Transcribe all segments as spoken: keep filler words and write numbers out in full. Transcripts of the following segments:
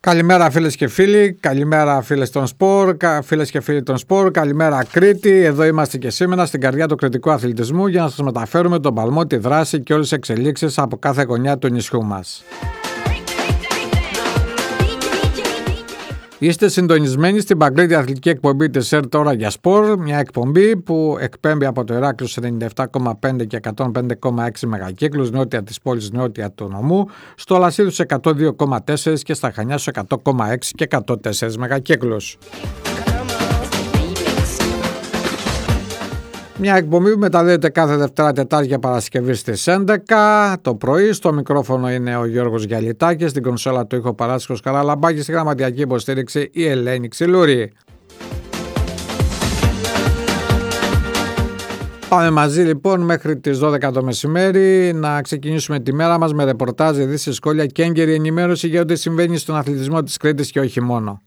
Καλημέρα φίλες και φίλοι, καλημέρα φίλες των σπορ, φίλες και φίλοι των σπορ, καλημέρα Κρήτη. Εδώ είμαστε και σήμερα στην καρδιά του κρητικού αθλητισμού για να σας μεταφέρουμε τον παλμό, τη δράση και όλες τις εξελίξεις από κάθε γωνιά του νησιού μας. Είστε συντονισμένοι στην παγκόσμια αθλητική εκπομπή της ΕΡΤ Τώρα για Σπορ, μια εκπομπή που εκπέμπει από το Ηράκλειο σε ενενήντα επτά κόμμα πέντε και εκατόν πέντε κόμμα έξι μεγακύκλους νότια της πόλης, νότια του νομού, στο Λασίδου εκατόν δύο κόμμα τέσσερα και στα Χανιά στους εκατό κόμμα έξι και εκατόν τέσσερα μεγακύκλους. Μια εκπομπή που μεταδίδεται κάθε Δευτέρα, Τετάρτη και Παρασκευή στις έντεκα το πρωί. Στο μικρόφωνο είναι ο Γιώργος Γιαλιτάκης, στην κονσόλα του ήχο Παράσχος Καραλαμπάκη, στη γραμματιακή υποστήριξη η Ελένη Ξυλούρη. Πάμε μαζί λοιπόν μέχρι τις δώδεκα το μεσημέρι να ξεκινήσουμε τη μέρα μας με ρεπορτάζ, ειδήσεις, σχόλια και έγκαιρη ενημέρωση για ό,τι συμβαίνει στον αθλητισμό της Κρήτης και όχι μόνο.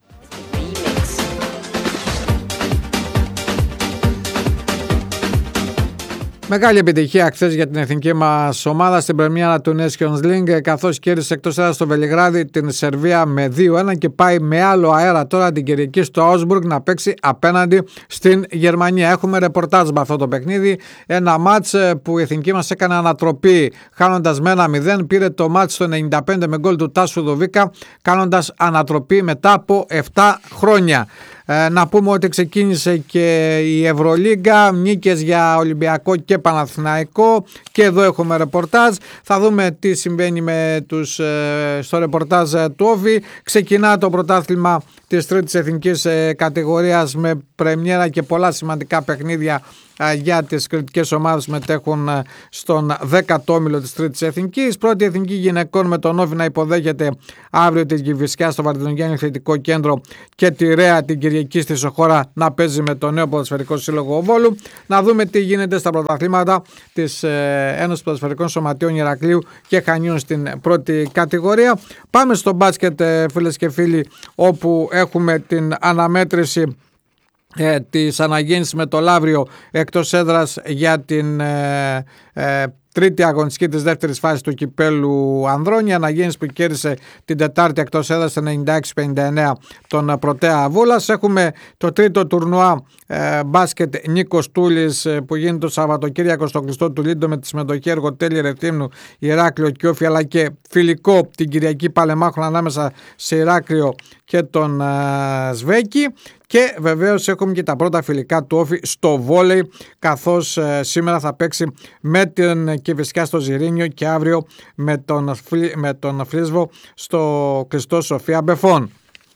Μεγάλη επιτυχία χθες για την εθνική μας ομάδα στην πρεμιέρα του Nations League, καθώς κέρδισε εκτός έδρας στο Βελιγράδι την Σερβία με δύο ένα και πάει με άλλο αέρα τώρα την Κυριακή στο Augsburg να παίξει απέναντι στην Γερμανία. Έχουμε ρεπορτάζ με αυτό το παιχνίδι, ένα μάτς που η εθνική μας έκανε ανατροπή χάνοντας με ένα μηδέν, πήρε το μάτς στο ενενήντα πέντε με γκολ του Τάσου Δοβίκα, κάνοντας ανατροπή μετά από επτά χρόνια. Ε, να πούμε ότι ξεκίνησε και η Ευρωλίγκα, νίκες για Ολυμπιακό και Παναθηναϊκό, και εδώ έχουμε ρεπορτάζ. Θα δούμε τι συμβαίνει με τους, ε, στο ρεπορτάζ ε, του Όφη. Ξεκινά το πρωτάθλημα της τρίτης εθνικής ε, κατηγορίας με πρεμιέρα και πολλά σημαντικά παιχνίδια για τις κριτικές ομάδες μετέχουν στον δέκατο όμιλο της τρίτης εθνικής. Πρώτη εθνική γυναικών με τον Όφη να υποδέχεται αύριο τη Κηφισιά στο Βαρδινογιάννη Αθλητικό Κέντρο και τη Ρέα την Κυριακή στη Σοχώρα να παίζει με το νέο ποδοσφαιρικό σύλλογο Βόλου. Να δούμε τι γίνεται στα πρωταθλήματα της Ένωσης Ποδοσφαιρικών Σωματείων Ηρακλείου και Χανίων στην πρώτη κατηγορία. Πάμε στο μπάσκετ φίλες και φίλοι, όπου έχουμε την αναμέτρηση Ε, της αναγέννησης με το Λαύριο εκτός έδρας για την ε, ε, τρίτη αγωνιστική της δεύτερης φάσης του κυπέλου Ανδρών. Η αναγέννηση που κέρδισε την Τετάρτη εκτός έδρας ενενήντα έξι πενήντα εννέα τον Πρωτέα Βούλας. Έχουμε το τρίτο τουρνουά ε, μπάσκετ Νίκος Τούλης ε, που γίνεται το Σαββατοκύριακο στο κλειστό του Λίντο με τη συμμετοχή Εργοτέλη Ρεθύμνου, Ηράκλειο και Όφη, αλλά και φιλικό την Κυριακή Παλεμάχων ανάμεσα σε Ηράκλειο και τον ε, Σβέκη. Και βεβαίως έχουμε και τα πρώτα φιλικά του Όφη στο βόλεϊ, καθώς ε, σήμερα θα παίξει με την Κηφισιά στο Ζιρίνιο και αύριο με τον, με τον Φλίσβο στο κλειστό Σοφία Μπεφών.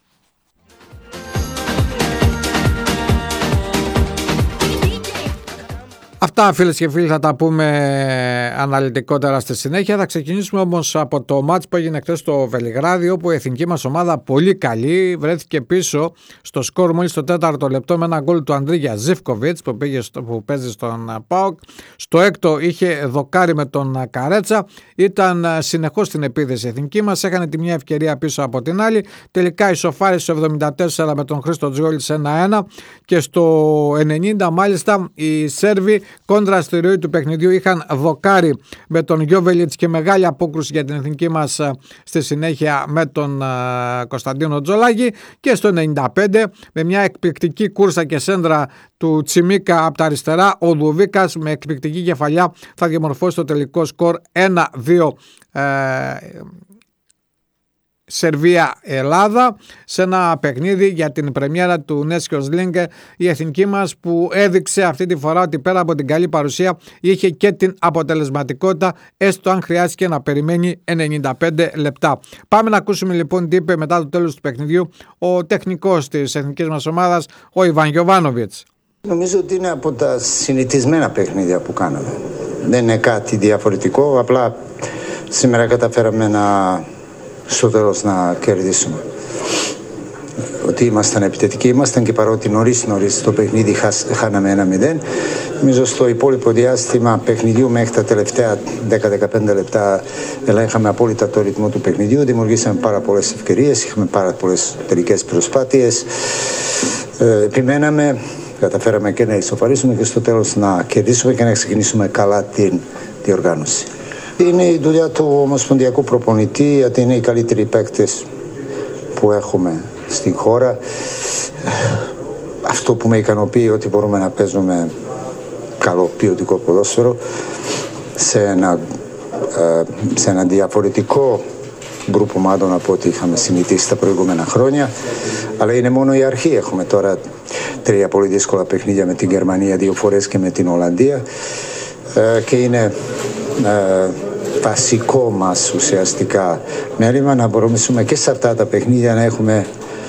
Αυτά φίλες και φίλοι θα τα πούμε αναλυτικότερα στη συνέχεια. Θα ξεκινήσουμε όμως από το μάτς που έγινε χθες στο Βελιγράδι, όπου η εθνική μας ομάδα πολύ καλή βρέθηκε πίσω στο σκορ μόλις στο τέταρτο λεπτό με ένα γκολ του Ανδρίγια Ζίβκοβιτς που, που παίζει στον ΠΑΟΚ. Στο έκτο είχε δοκάρει με τον Καρέτσα, ήταν συνεχώς στην επίθεση η εθνική μας, έκανε τη μια ευκαιρία πίσω από την άλλη. Τελικά ισοφάρισε στο εβδομήντα τέσσερα με τον Χρήστο Τζιόλης ένα ένα και στο ενενήντα μάλιστα οι Σέρβοι κόντρα στη ροή του παιχνιδιού είχαν δοκάρει με τον Γιόβελιτς και μεγάλη απόκρουση για την εθνική μας στη συνέχεια με τον Κωνσταντίνο Τζολάκη, και στο ενενήντα πέντε με μια εκπληκτική κούρσα και σέντρα του Τσιμίκα από τα αριστερά ο Δουβίκας με εκπληκτική κεφαλιά θα διαμορφώσει το τελικό σκορ ένα δύο ε, Σερβία-Ελλάδα σε ένα παιχνίδι για την πρεμιέρα του Nations League. Η εθνική μας που έδειξε αυτή τη φορά ότι πέρα από την καλή παρουσία είχε και την αποτελεσματικότητα, έστω αν χρειάστηκε να περιμένει ενενήντα πέντε λεπτά. Πάμε να ακούσουμε λοιπόν τι είπε μετά το τέλος του παιχνιδιού ο τεχνικός της εθνικής μας ομάδας, ο Ιβάν Γιοβάνοβιτς. Νομίζω ότι είναι από τα συνηθισμένα παιχνίδια που κάναμε. Δεν είναι κάτι διαφορετικό, απλά σήμερα καταφέραμε να στο τέλος να κερδίσουμε. Ότι ήμασταν επιθετικοί, ήμασταν και παρότι νωρίς νωρίς το παιχνίδι χάναμε ένα μηδέν. Νομίζω στο υπόλοιπο διάστημα παιχνιδιού μέχρι τα τελευταία δέκα με δεκαπέντε λεπτά ελέγχαμε απόλυτα το ρυθμό του παιχνιδιού, δημιουργήσαμε πάρα πολλές ευκαιρίες, είχαμε πάρα πολλές τελικές προσπάθειες. Ε, επιμέναμε, καταφέραμε και να ισοφαρίσουμε και στο τέλος να κερδίσουμε και να ξεκινήσουμε καλά την διοργάνωση. Είναι η δουλειά του ομοσπονδιακού προπονητή, γιατί είναι οι καλύτεροι παίκτες που έχουμε στην χώρα. Αυτό που με ικανοποιεί ότι μπορούμε να παίζουμε καλό ποιοτικό ποδόσφαιρο σε ένα, σε ένα διαφορετικό γκρουπ ομάδων από ό,τι είχαμε συνηθίσει τα προηγούμενα χρόνια. Αλλά είναι μόνο η αρχή. Έχουμε τώρα τρία πολύ δύσκολα παιχνίδια με την Γερμανία δύο φορές και με την Ολλανδία και είναι βασικό μας ουσιαστικά μέλημα να μπορούμε και σε αυτά τα παιχνίδια να έχουμε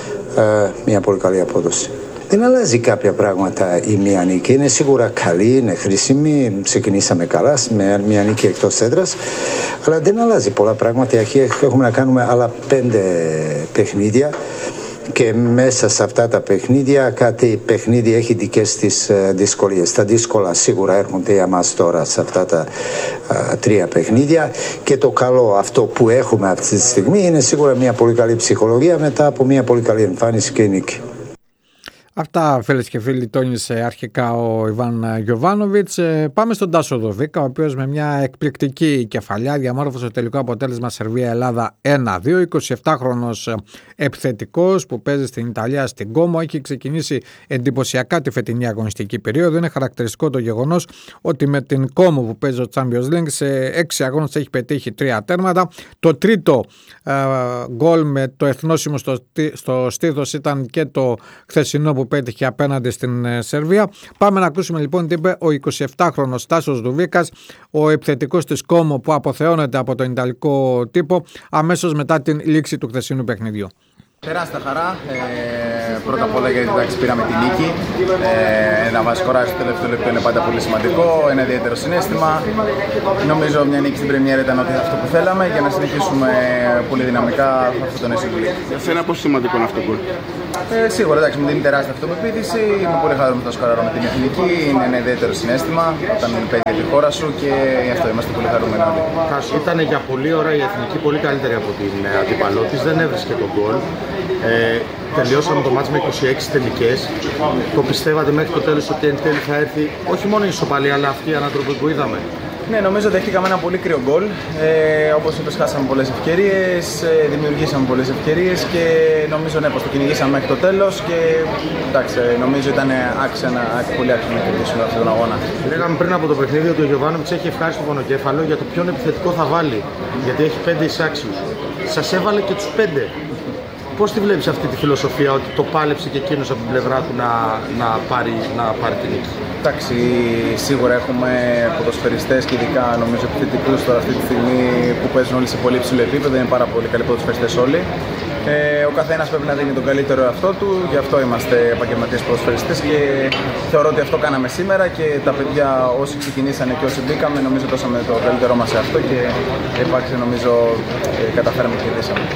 μια πολύ καλή απόδοση. Δεν αλλάζει κάποια πράγματα η μία νίκη. Είναι σίγουρα καλή, είναι χρήσιμη. Ξεκινήσαμε καλά με μια νίκη εκτός έδρας. Αλλά δεν αλλάζει πολλά πράγματα. Έχουμε να κάνουμε άλλα πέντε παιχνίδια. Και μέσα σε αυτά τα παιχνίδια κάθε παιχνίδι έχει δικές της δυσκολίες. Τα δύσκολα σίγουρα έρχονται για μας τώρα σε αυτά τα α, τρία παιχνίδια. Και το καλό αυτό που έχουμε αυτή τη στιγμή είναι σίγουρα μια πολύ καλή ψυχολογία μετά από μια πολύ καλή εμφάνιση και νίκη. Αυτά, φίλες και φίλοι, τόνισε αρχικά ο Ιβάν Γιοβάνοβιτς. Πάμε στον Τάσο Δοβίκα, ο οποίος με μια εκπληκτική κεφαλιά διαμόρφωσε το τελικό αποτέλεσμα Σερβία-Ελλάδα ένα δύο. εικοσιεπτάχρονος επιθετικός που παίζει στην Ιταλία στην Κόμο. Έχει ξεκινήσει εντυπωσιακά τη φετινή αγωνιστική περίοδο. Είναι χαρακτηριστικό το γεγονός ότι με την Κόμο που παίζει ο Champions League σε έξι αγώνες έχει πετύχει τρία τέρματα. Το τρίτο ε, γκολ με το εθνόσημο στο, στο στήθος ήταν και το χθεσινό που πέτυχε απέναντι στην Σερβία. Πάμε να ακούσουμε λοιπόν τι είπε ο εικοσιεπτάχρονος Τάσος Δουβίκας, ο επιθετικός της Κόμο που αποθεώνεται από τον Ιταλικό τύπο αμέσως μετά την λήξη του χθεσινού παιχνιδιού. Τεράστια χαρά. Ε, πρώτα απ' όλα γιατί εντάξει, πήραμε τη νίκη. Ε, ένα βασικό ράζι στο τελευταίο λεπτό είναι πάντα πολύ σημαντικό. Ένα ιδιαίτερο συναίσθημα. Νομίζω μια νίκη στην Πρεμιέρα ήταν ότι αυτό που θέλαμε για να συνεχίσουμε πολύ δυναμικά αυτό το Nation League. Για σένα πόσο σημαντικό είναι αυτό που ε, Σίγουρα εντάξει, μου δίνει τεράστια αυτοπεποίθηση. Είμαι πολύ χαρούμενο που θα σκοράρω με την εθνική. Είναι ένα ιδιαίτερο συναίσθημα όταν παίζει για τη χώρα σου και γι' αυτό είμαστε πολύ χαρούμενοι όλοι. Ήταν για πολλή ώρα η εθνική πολύ καλύτερη από την αντίπαλό της. Δεν έβρισκε τον γκολ. Ε, τελειώσαμε το μάτς με είκοσι έξι τελικές. Το πιστεύατε μέχρι το τέλος ότι εν τέλει θα έρθει όχι μόνο η ισοπαλία αλλά αυτή η ανατροπή που είδαμε? Ναι, νομίζω ότι δεχτήκαμε ένα πολύ κρύο γκολ. Ε, όπως είπες, χάσαμε πολλές ευκαιρίες, ε, δημιουργήσαμε πολλές ευκαιρίες και νομίζω ναι, πως το κυνηγήσαμε μέχρι το τέλος και εντάξει, νομίζω ήταν άξια να, πολύ άξιο να κερδίσουμε αυτόν τον αγώνα. Λέγαμε πριν από το παιχνίδι ότι ο Γιοβάνοβιτς έχει ευχάριστο πονοκέφαλο για το ποιον επιθετικό θα βάλει, γιατί έχει πέντε εισάξιους. Σας έβαλε και τους πέντε. Πώς τη βλέπεις αυτή τη φιλοσοφία ότι το πάλεψε και εκείνος από την πλευρά του να, να, πάρει, να πάρει την νίκη? Εντάξει, σίγουρα έχουμε ποδοσφαιριστές και ειδικά νομίζω επιθετικούς τώρα αυτή τη στιγμή που παίζουν όλοι σε πολύ υψηλό επίπεδο, είναι πάρα πολύ καλοί ποδοσφαιριστές όλοι. Ε, ο καθένας πρέπει να δίνει τον καλύτερο εαυτό του, γι' αυτό είμαστε επαγγελματίες ποδοσφαιριστές και θεωρώ ότι αυτό κάναμε σήμερα και τα παιδιά όσοι ξεκινήσανε και όσοι μπήκαμε νομίζω δώσαμε το καλύτερό μας σε αυτό και υπάρξει νομίζω καταφέραμε και κερδίσαμε.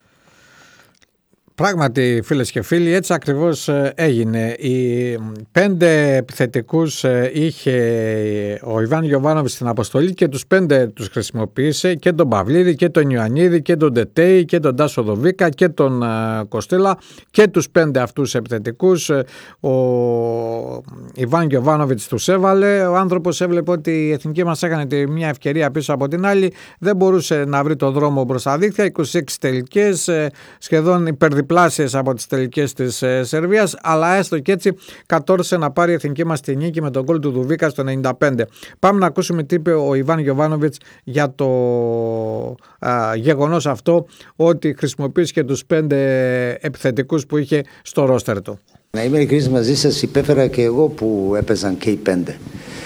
Πράγματι, φίλες και φίλοι, έτσι ακριβώς έγινε. Οι πέντε επιθετικούς είχε ο Ιβάν Γιοβάνοβιτς στην αποστολή και τους πέντε τους χρησιμοποίησε, και τον Παυλίδη και τον Ιωαννίδη και τον Ντετέι και τον Τάσο Δοβίκα και τον Κοστίλα, και τους πέντε αυτούς επιθετικούς ο Ιβάν Γιοβάνοβιτς τους έβαλε. Ο άνθρωπος έβλεπε ότι η εθνική μας έκανε μια ευκαιρία πίσω από την άλλη, δεν μπορούσε να βρει το δρόμο προς τα δίχτυα. είκοσι έξι τελικές, σχεδόν υπερδιπλάσιες πλάσιες από τις τελικές της ε, Σερβίας, αλλά έστω και έτσι κατόρθωσε να πάρει η εθνική μας τη νίκη με τον γκολ του Δουβίκα στο ενενήντα πέντε. Πάμε να ακούσουμε τι είπε ο Ιβάν Γιοβάνοβιτς για το α, γεγονός αυτό ότι χρησιμοποίησε και τους πέντε επιθετικούς που είχε στο ρόστερ του. Να είμαι ειλικρινής μαζί σας, υπέφερα και εγώ που έπαιζαν και οι πέντε.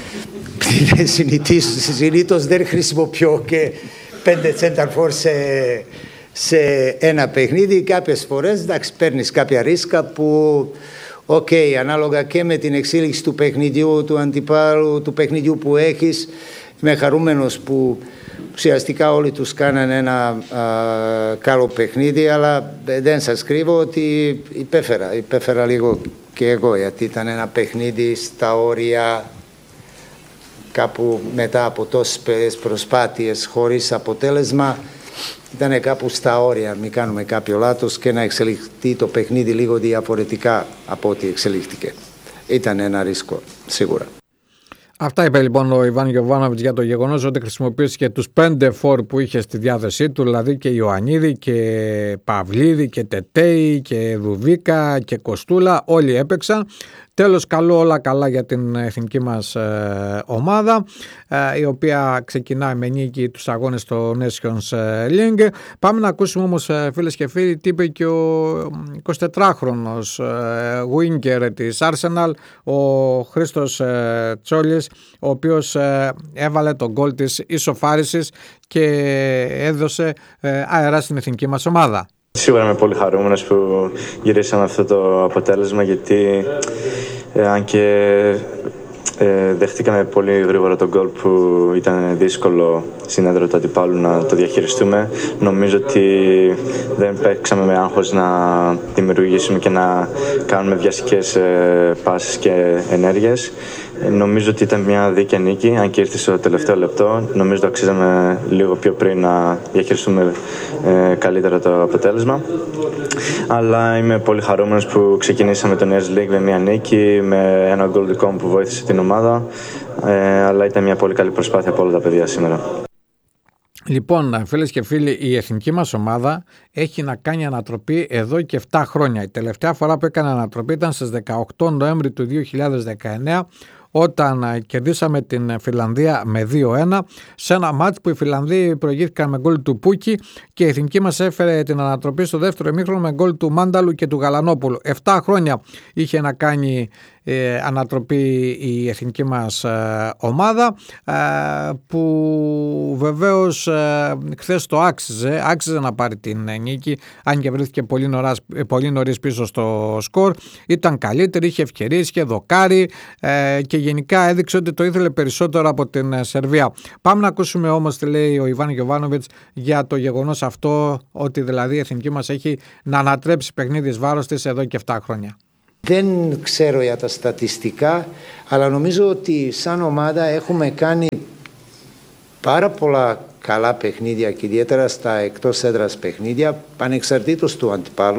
Συνήθως δεν χρησιμοποιώ και πέντε center for σε... σε ένα παιχνίδι. Κάποιες φορές εντάξει, παίρνεις κάποια ρίσκα που οκ, okay, ανάλογα και με την εξέλιξη του παιχνιδιού, του αντιπάλου, του παιχνιδιού που έχεις. Είμαι χαρούμενος που ουσιαστικά όλοι τους κάνανε ένα α, καλό παιχνίδι, αλλά δεν σας κρύβω ότι υπέφερα, υπέφερα λίγο και εγώ, γιατί ήταν ένα παιχνίδι στα όρια, κάπου μετά από τόσες προσπάθειες χωρίς αποτέλεσμα. Ήταν κάπου στα όρια, μην κάνουμε κάποιο λάθος και να εξελιχθεί το παιχνίδι λίγο διαφορετικά από ό,τι εξελίχθηκε. Ήταν ένα ρίσκο, σίγουρα. Αυτά είπε λοιπόν ο Ιβάν Γιοβάνοβιτς για το γεγονός ότι χρησιμοποίησε και τους πέντε φόρ που είχε στη διάθεσή του, δηλαδή και Ιωαννίδη και Παυλίδη και Τετέη και Δουβίκα και Κοστούλα, όλοι έπαιξαν. Τέλος, καλό, όλα καλά για την εθνική μας ε, ομάδα, ε, η οποία ξεκινάει με νίκη τους αγώνες στο Nations League. Πάμε να ακούσουμε όμως, ε, φίλες και φίλοι, τι είπε και ο εικοσιτετράχρονος ε, winger της Arsenal, ο Χρήστος ε, Τσόλης, ο οποίος ε, έβαλε τον γκολ της ισοφάρισης και έδωσε ε, αέρα στην εθνική μας ομάδα. Σίγουρα είμαι πολύ χαρούμενος που γυρίσαμε αυτό το αποτέλεσμα, γιατί ε, αν και ε, δεχτήκαμε πολύ γρήγορα τον γκολ που ήταν δύσκολο στην έδρα του αντιπάλου να το διαχειριστούμε, νομίζω ότι δεν παίξαμε με άγχος να δημιουργήσουμε και να κάνουμε βιαστικές ε, πάσεις και ενέργειες. Νομίζω ότι ήταν μια δίκαια νίκη, αν και ήρθε στο τελευταίο λεπτό. Νομίζω το αξίζαμε λίγο πιο πριν να διαχειριστούμε ε, καλύτερα το αποτέλεσμα. Αλλά είμαι πολύ χαρούμενος που ξεκινήσαμε το Nations League με μια νίκη, με ένα γκολ δικό μου που βοήθησε την ομάδα. Ε, αλλά ήταν μια πολύ καλή προσπάθεια από όλα τα παιδιά σήμερα. Λοιπόν, φίλες και φίλοι, η εθνική μας ομάδα έχει να κάνει ανατροπή εδώ και επτά χρόνια. Η τελευταία φορά που έκανε ανατροπή ήταν στις δεκαοκτώ Νοέμβρη του δύο χιλιάδες δεκαεννέα, όταν κερδίσαμε την Φιλανδία με δύο ένα σε ένα μάτς που οι Φιλανδοί προηγήθηκαν με γκολ του Πούκη και η εθνική μας έφερε την ανατροπή στο δεύτερο ημίχρονο με γκολ του Μάνταλου και του Γαλανόπουλου. Επτά χρόνια είχε να κάνει ε, ανατροπή η εθνική μας ε, ομάδα, ε, που βεβαίως ε, χθες το άξιζε, άξιζε να πάρει την νίκη, αν και βρέθηκε πολύ, νωράς, πολύ νωρίς πίσω στο σκορ. Ήταν καλύτερη, είχε ευκαιρίες, είχε δοκάρει ε, και γενικά έδειξε ότι το ήθελε περισσότερο από την Σερβία. Πάμε να ακούσουμε όμως τι λέει ο Ιβάν Γιοβάνοβιτς για το γεγονός αυτό, ότι δηλαδή η εθνική μας έχει να ανατρέψει παιχνίδι βάρος της εδώ και επτά χρόνια. Δεν ξέρω για τα στατιστικά, αλλά νομίζω ότι σαν ομάδα έχουμε κάνει πάρα πολλά καλά παιχνίδια και ιδιαίτερα στα εκτός έδρας παιχνίδια, ανεξαρτήτως του αντιπάλου.